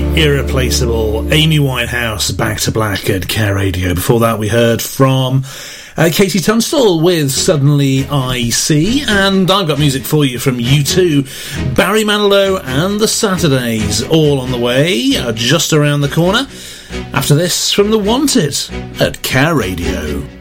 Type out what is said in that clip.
Irreplaceable Amy Winehouse, Back to Black at Care Radio. Before that we heard from Katie Tunstall with Suddenly I See, and I've got music for you from U2, Barry Manilow and the Saturdays, all on the way, just around the corner. After this, from The Wanted at Care Radio.